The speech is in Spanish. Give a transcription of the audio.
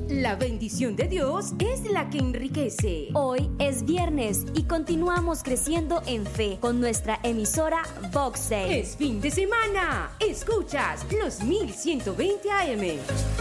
La bendición de Dios es la que enriquece. Hoy es viernes y continuamos creciendo en fe con nuestra emisora Vox Day. Es fin de semana. Escuchas los 1120 AM.